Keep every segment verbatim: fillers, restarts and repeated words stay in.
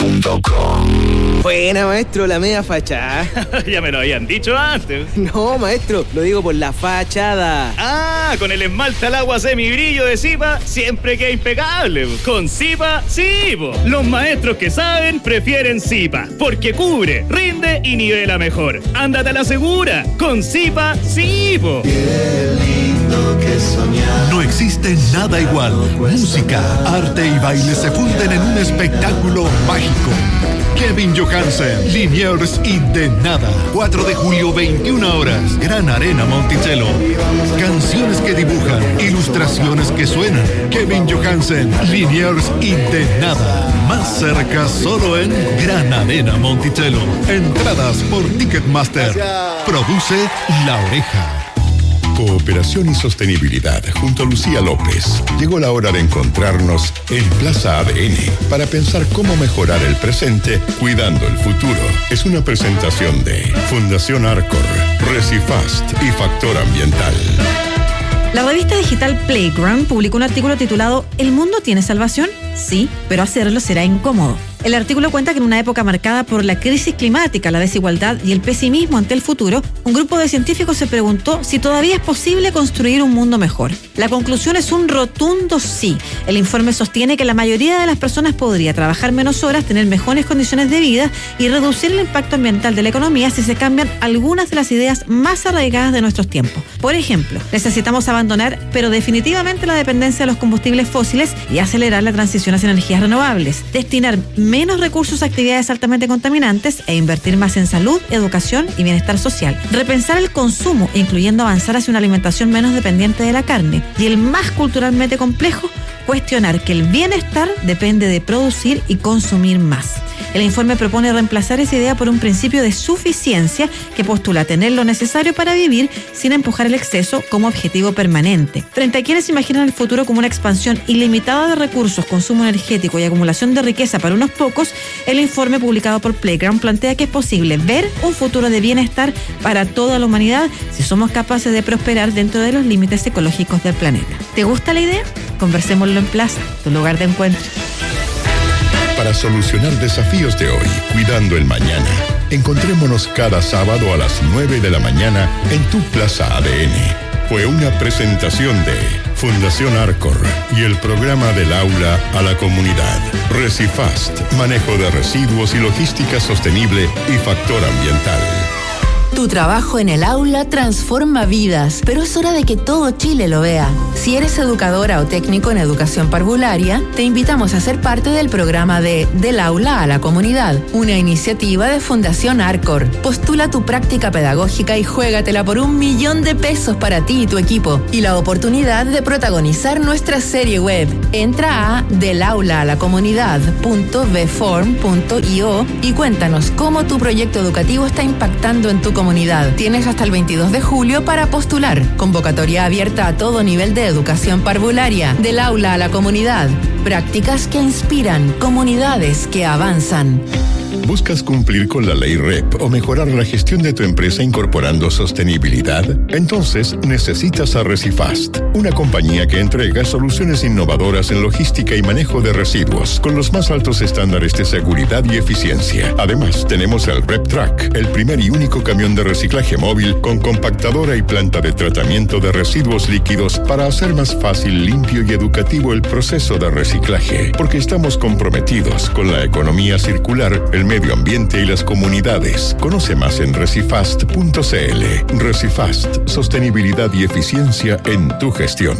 punto com. Buena, maestro, la media fachada. Ya me lo habían dicho antes. No, maestro, lo digo por la fachada. Ah, con el esmalte al agua semibrillo de Zipa siempre queda impecable. Con Zipa, sí, po. Los maestros que saben prefieren Zipa, porque cubre, rinde y nivela mejor. Ándate a la segura. Con Zipa, sí, po. Qué lindo que soñar. No existe nada igual. Música, arte y baile se funden en un espectáculo mágico. Kevin Johansen, Liniers y De Nada. cuatro de julio, veintiuna horas. Gran Arena Monticello. Canciones que dibujan, ilustraciones que suenan. Kevin Johansen, Liniers y De Nada. Más cerca solo en Gran Arena Monticello. Entradas por Ticketmaster. Produce La Oreja. Cooperación y sostenibilidad junto a Lucía López. Llegó la hora de encontrarnos en Plaza A D N para pensar cómo mejorar el presente cuidando el futuro. Es una presentación de Fundación Arcor, Recifast y Factor Ambiental. La revista digital Playground publicó un artículo titulado ¿El mundo tiene salvación? Sí, pero hacerlo será incómodo. El artículo cuenta que en una época marcada por la crisis climática, la desigualdad y el pesimismo ante el futuro, un grupo de científicos se preguntó si todavía es posible construir un mundo mejor. La conclusión es un rotundo sí. El informe sostiene que la mayoría de las personas podría trabajar menos horas, tener mejores condiciones de vida y reducir el impacto ambiental de la economía si se cambian algunas de las ideas más arraigadas de nuestros tiempos. Por ejemplo, necesitamos abandonar, pero definitivamente, la dependencia de los combustibles fósiles y acelerar la transición hacia energías renovables, destinar menos recursos a actividades altamente contaminantes e invertir más en salud, educación y bienestar social. Repensar el consumo, incluyendo avanzar hacia una alimentación menos dependiente de la carne. Y el más culturalmente complejo, cuestionar que el bienestar depende de producir y consumir más. El informe propone reemplazar esa idea por un principio de suficiencia que postula tener lo necesario para vivir sin empujar el exceso como objetivo permanente. Frente a quienes imaginan el futuro como una expansión ilimitada de recursos, consumo energético y acumulación de riqueza para unos pocos, el informe publicado por Playground plantea que es posible ver un futuro de bienestar para toda la humanidad si somos capaces de prosperar dentro de los límites ecológicos del planeta. ¿Te gusta la idea? Conversémoslo en Plaza, tu lugar de encuentro. Para solucionar desafíos de hoy, cuidando el mañana, encontrémonos cada sábado a las nueve de la mañana en tu Plaza A D N. Fue una presentación de Fundación Arcor y el programa del aula a la comunidad. Recifast, manejo de residuos y logística sostenible y factor ambiental. Tu trabajo en el aula transforma vidas, pero es hora de que todo Chile lo vea. Si eres educadora o técnico en educación parvularia, te invitamos a ser parte del programa de Del Aula a la Comunidad, una iniciativa de Fundación Arcor. Postula tu práctica pedagógica y juégatela por un millón de pesos para ti y tu equipo, y la oportunidad de protagonizar nuestra serie web. Entra a del aula a la comunidad punto b form punto i o y cuéntanos cómo tu proyecto educativo está impactando en tu comunidad. Tienes hasta el veintidós de julio para postular. Convocatoria abierta a todo nivel de educación parvularia. Del aula a la comunidad. Prácticas que inspiran, comunidades que avanzan. ¿Buscas cumplir con la ley R E P o mejorar la gestión de tu empresa incorporando sostenibilidad? Entonces necesitas a Recifast, una compañía que entrega soluciones innovadoras en logística y manejo de residuos con los más altos estándares de seguridad y eficiencia. Además, tenemos el RepTrack, el primer y único camión de reciclaje móvil con compactadora y planta de tratamiento de residuos líquidos para hacer más fácil, limpio y educativo el proceso de reciclaje, porque estamos comprometidos con la economía circular, el medio ambiente y las comunidades. Conoce más en recifast punto c l. Recifast, sostenibilidad y eficiencia en tu gestión.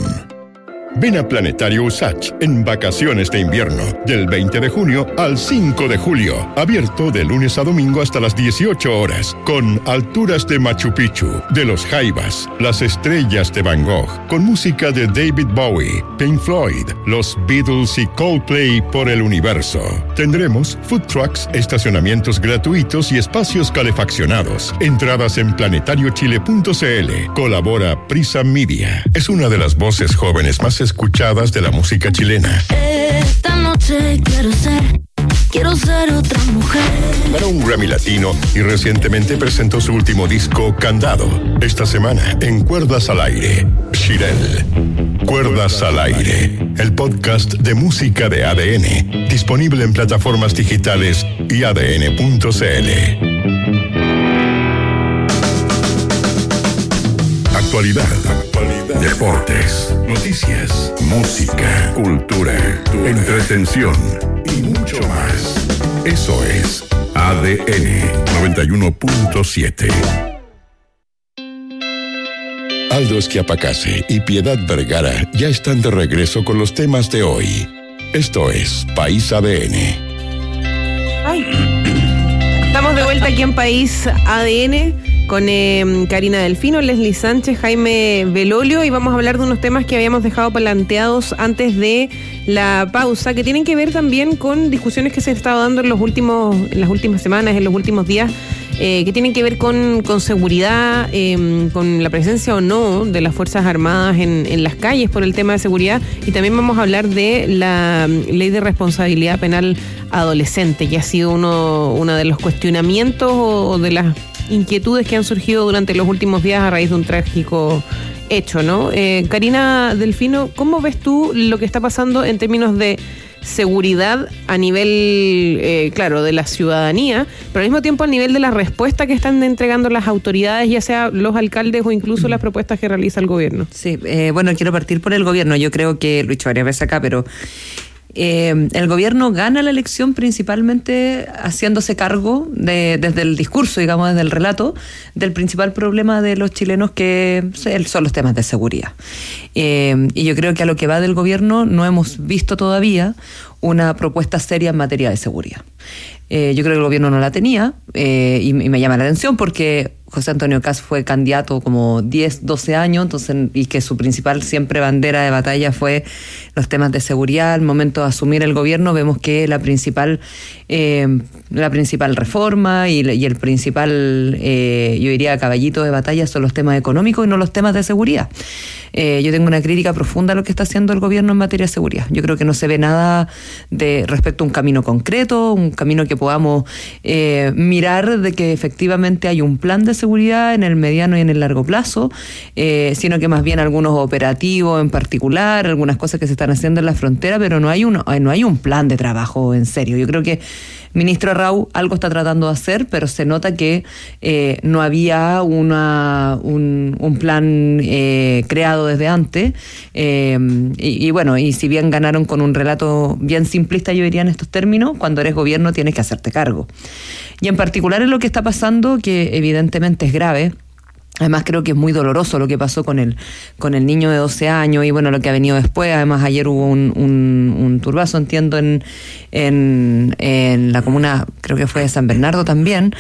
Ven a Planetario Usach en vacaciones de invierno, del veinte de junio al cinco de julio. Abierto de lunes a domingo hasta las dieciocho horas, con alturas de Machu Picchu, de los Jaivas, las estrellas de Van Gogh, con música de David Bowie, Pink Floyd, los Beatles y Coldplay por el universo. Tendremos food trucks, estacionamientos gratuitos y espacios calefaccionados. Entradas en planetario chile punto c l. Colabora Prisa Media. Es una de las voces jóvenes más escuchadas de la música chilena. Esta noche quiero ser quiero ser otra mujer. Ganó un Grammy Latino y recientemente presentó su último disco, Candado. Esta semana, en Cuerdas al Aire, Shirel. Cuerdas al Aire, el podcast de música de A D N, disponible en plataformas digitales y A D N punto C L. Actualidad, actualidad, deportes, noticias, música, cultura, entretención y mucho más. Eso es A D N noventa y uno punto siete. Aldo Schiapacase y Piedad Vergara ya están de regreso con los temas de hoy. Esto es País A D N. Ay. Estamos de vuelta aquí en País A D N con eh, Karina Delfino, Leslie Sánchez, Jaime Belolio, y vamos a hablar de unos temas que habíamos dejado planteados antes de la pausa, que tienen que ver también con discusiones que se han estado dando en los últimos, en las últimas semanas, en los últimos días, eh, que tienen que ver con, con seguridad, eh, con la presencia o no de las Fuerzas Armadas en, en las calles por el tema de seguridad, y también vamos a hablar de la ley de responsabilidad penal adolescente, que ha sido uno, uno de los cuestionamientos o, o de las inquietudes que han surgido durante los últimos días a raíz de un trágico hecho, ¿no? Eh, Karina Delfino, ¿cómo ves tú lo que está pasando en términos de seguridad a nivel, eh, claro, de la ciudadanía, pero al mismo tiempo al nivel de la respuesta que están entregando las autoridades, ya sea los alcaldes o incluso las propuestas que realiza el gobierno? Sí, eh, bueno, quiero partir por el gobierno. Yo creo que lo he dicho varias veces acá, pero Eh, el gobierno gana la elección principalmente haciéndose cargo de, desde el discurso, digamos, desde el relato, del principal problema de los chilenos, que son los temas de seguridad. Eh, y yo creo que a lo que va del gobierno no hemos visto todavía una propuesta seria en materia de seguridad. Eh, yo creo que el gobierno no la tenía, eh, y, y me llama la atención porque José Antonio Kast fue candidato como diez, doce años, entonces, y que su principal siempre bandera de batalla fue los temas de seguridad. Al momento de asumir el gobierno vemos que la principal eh, la principal reforma y, y el principal, eh, yo diría, caballito de batalla son los temas económicos y no los temas de seguridad. Eh, yo tengo una crítica profunda a lo que está haciendo el gobierno en materia de seguridad. Yo creo que no se ve nada de respecto a un camino concreto, un camino que podamos eh, mirar de que efectivamente hay un plan de seguridad en el mediano y en el largo plazo, eh, sino que más bien algunos operativos en particular, algunas cosas que se están haciendo en la frontera, pero no hay un, no hay un plan de trabajo en serio. Yo creo que ministro Arrau algo está tratando de hacer, pero se nota que eh, no había una, un, un plan eh, creado desde antes, eh, y, y bueno, y si bien ganaron con un relato bien simplista, yo diría en estos términos, cuando eres gobierno tienes que hacerte cargo. Y en particular en lo que está pasando, que evidentemente es grave. Además creo que es muy doloroso lo que pasó con el con el niño de doce años y bueno, lo que ha venido después. Además ayer hubo un, un, un turbazo, entiendo, en, en, en la comuna, creo que fue de San Bernardo también.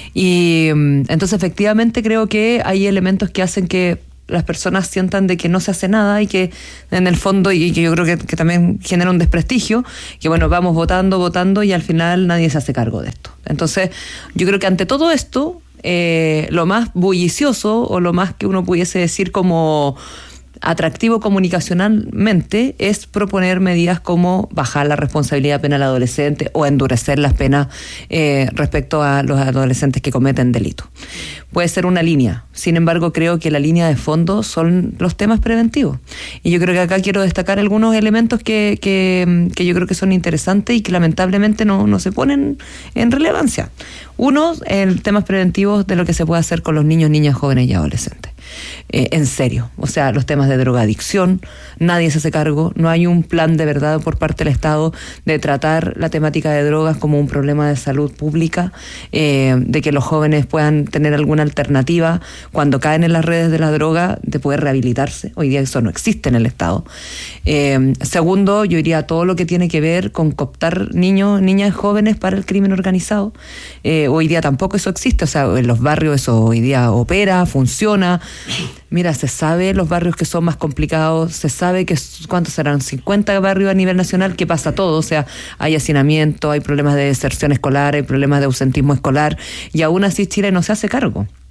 Y entonces efectivamente creo que hay elementos que hacen que las personas sientan de que no se hace nada y que en el fondo, y que yo creo que, que también genera un desprestigio, que bueno, vamos votando, votando y al final nadie se hace cargo de esto. Entonces yo creo que ante todo esto, Eh, lo más bullicioso o lo más que uno pudiese decir como atractivo comunicacionalmente es proponer medidas como bajar la responsabilidad penal adolescente o endurecer las penas eh, respecto a los adolescentes que cometen delitos. Puede ser una línea, sin embargo creo que la línea de fondo son los temas preventivos. Y yo creo que acá quiero destacar algunos elementos que, que, que yo creo que son interesantes y que lamentablemente no, no se ponen en relevancia. Uno, el temas preventivos de lo que se puede hacer con los niños, niñas, jóvenes y adolescentes. Eh, en serio, o sea, los temas de drogadicción, nadie se hace cargo, no hay un plan de verdad por parte del Estado de tratar la temática de drogas como un problema de salud pública, eh, de que los jóvenes puedan tener alguna alternativa cuando caen en las redes de la droga, de poder rehabilitarse. Hoy día eso no existe en el Estado. Eh, segundo, yo diría todo lo que tiene que ver con cooptar niños, niñas, jóvenes para el crimen organizado. Eh, hoy día tampoco eso existe, o sea, en los barrios eso hoy día opera, funciona. Mira, se sabe los barrios que son más complicados, se sabe que cuántos serán, cincuenta barrios a nivel nacional, que pasa todo, o sea, hay hacinamiento, hay problemas de deserción escolar, hay problemas de ausentismo escolar, y aún así Chile no se hace cargo.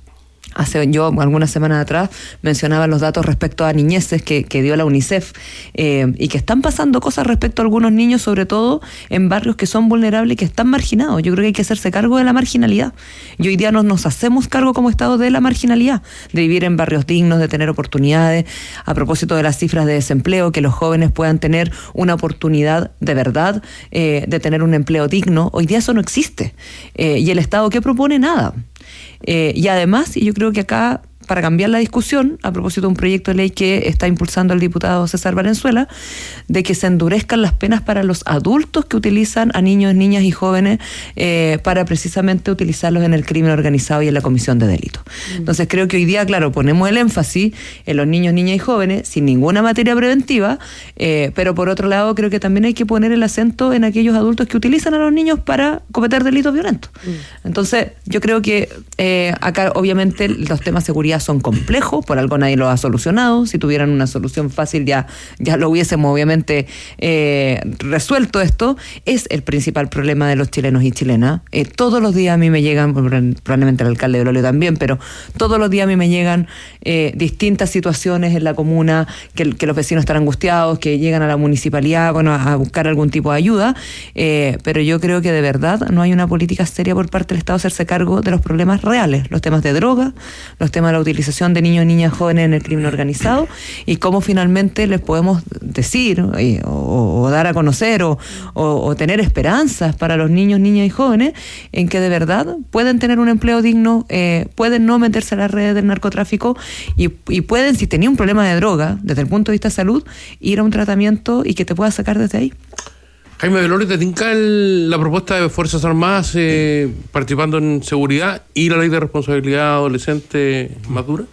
Hace yo algunas semanas atrás mencionaba los datos respecto a niñeces que, que dio la UNICEF eh, y que están pasando cosas respecto a algunos niños, sobre todo en barrios que son vulnerables y que están marginados. Yo creo que hay que hacerse cargo de la marginalidad. Y hoy día nos, nos hacemos cargo como Estado de la marginalidad, de vivir en barrios dignos, de tener oportunidades. A propósito de las cifras de desempleo, que los jóvenes puedan tener una oportunidad de verdad, eh, de tener un empleo digno. Hoy día eso no existe. Eh, y el Estado, ¿qué propone? Nada. Eh, y además, y yo creo que acá, para cambiar la discusión, a propósito de un proyecto de ley que está impulsando el diputado César Valenzuela, de que se endurezcan las penas para los adultos que utilizan a niños, niñas y jóvenes eh, para precisamente utilizarlos en el crimen organizado y en la comisión de delitos. Mm. Entonces creo que hoy día, claro, ponemos el énfasis en los niños, niñas y jóvenes sin ninguna materia preventiva, eh, pero por otro lado creo que también hay que poner el acento en aquellos adultos que utilizan a los niños para cometer delitos violentos. Mm. Entonces yo creo que eh, acá obviamente los temas de seguridad son complejos, por algo nadie los ha solucionado. Si tuvieran una solución fácil ya, ya lo hubiésemos obviamente eh, resuelto esto. Es el principal problema de los chilenos y chilenas. Eh, todos los días a mí me llegan, probablemente el alcalde de Belolio también, pero todos los días a mí me llegan eh, distintas situaciones en la comuna, que, que los vecinos están angustiados, que llegan a la municipalidad, bueno, a buscar algún tipo de ayuda, eh, pero yo creo que de verdad no hay una política seria por parte del Estado hacerse cargo de los problemas reales, los temas de droga, los temas de la utilización de niños, niñas, jóvenes en el crimen organizado, y cómo finalmente les podemos decir eh, o, o dar a conocer o, o, o tener esperanzas para los niños, niñas y jóvenes en que de verdad pueden tener un empleo digno, eh, pueden no meterse a las redes del narcotráfico y, y pueden, si tenía un problema de droga desde el punto de vista de salud, ir a un tratamiento y que te pueda sacar desde ahí. Jaime Belolio, ¿te tinca el, la propuesta de Fuerzas Armadas eh, participando en seguridad y la ley de responsabilidad adolescente más dura?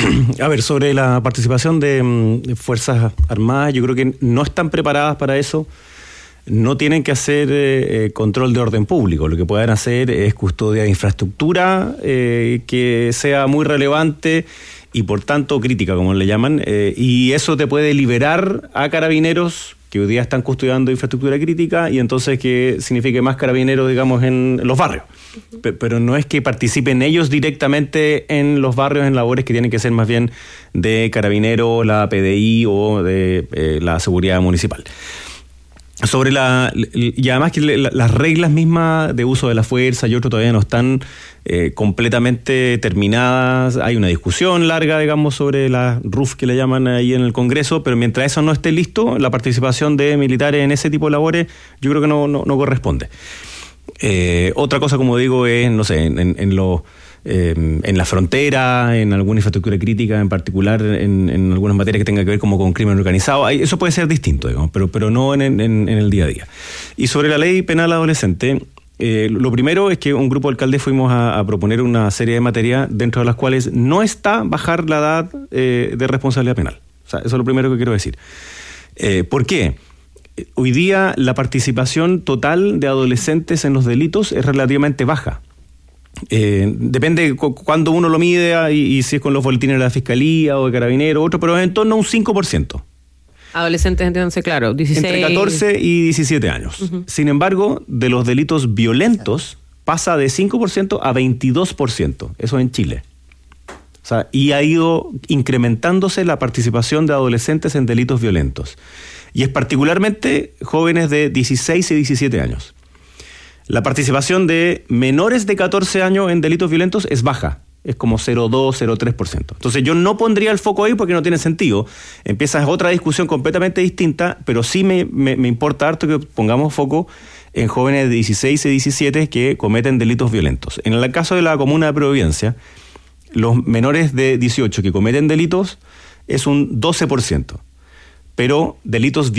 A ver, sobre la participación de, de Fuerzas Armadas, yo creo que no están preparadas para eso. No tienen que hacer eh, control de orden público. Lo que pueden hacer es custodia de infraestructura eh, que sea muy relevante y por tanto crítica, como le llaman, eh, y eso te puede liberar a carabineros que hoy día están custodiando infraestructura crítica y entonces que signifique más carabineros, digamos, en los barrios. P- pero no es que participen ellos directamente en los barrios en labores que tienen que ser más bien de carabineros, la P D I o de eh, la seguridad municipal. Sobre la, y además que la, las reglas mismas de uso de la fuerza y otro todavía no están eh, completamente terminadas. Hay una discusión larga, digamos, sobre la R U F que le llaman ahí en el Congreso, pero mientras eso no esté listo, la participación de militares en ese tipo de labores yo creo que no, no, no corresponde. Eh, otra cosa, como digo, es, no sé, en, en, en los... Eh, en la frontera, en alguna infraestructura crítica, en particular en, en algunas materias que tengan que ver como con crimen organizado. Eso puede ser distinto, digamos, pero, pero no en, en, en el día a día. Y sobre la ley penal adolescente, eh, lo primero es que un grupo de alcaldes fuimos a, a proponer una serie de materias dentro de las cuales no está bajar la edad eh, de responsabilidad penal. O sea, eso es lo primero que quiero decir. Eh, ¿Por qué? Hoy día la participación total de adolescentes en los delitos es relativamente baja. Eh, depende cu- cuándo uno lo mide y, y si es con los boletines de la Fiscalía o de Carabineros, otro, pero en torno a un cinco por ciento. Adolescentes, entiéndase, claro, dieciséis... Entre catorce y diecisiete años. Uh-huh. Sin embargo, de los delitos violentos pasa de cinco por ciento a veintidós por ciento. Eso en Chile. O sea, y ha ido incrementándose la participación de adolescentes en delitos violentos. Y es particularmente jóvenes de dieciséis y diecisiete años. La participación de menores de catorce años en delitos violentos es baja, es como cero coma dos, cero coma tres por ciento. Entonces yo no pondría el foco ahí porque no tiene sentido. Empieza otra discusión completamente distinta, pero sí me, me, me importa harto que pongamos foco en jóvenes de dieciséis y diecisiete que cometen delitos violentos. En el caso de la comuna de Providencia, los menores de dieciocho que cometen delitos es un doce por ciento, pero delitos violentos